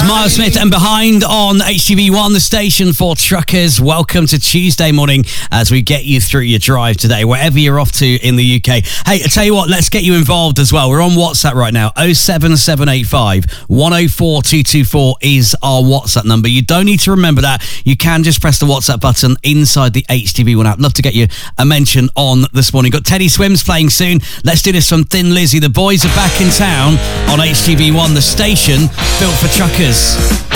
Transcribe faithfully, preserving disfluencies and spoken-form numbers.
Miles Smith and Behind on H T V one, the station for truckers. Welcome to Tuesday morning as we get you through your drive today, wherever you're off to in the U K. Hey, I tell you what, let's get you involved as well. We're on WhatsApp right now. oh seven seven eight five, one oh four, two two four is our WhatsApp number. You don't need to remember that. You can just press the WhatsApp button inside the H T V one app. Love to get you a mention on this morning. Got Teddy Swims playing soon. Let's do this from Thin Lizzy. The boys are back in town on H T V one, the station built for truckers.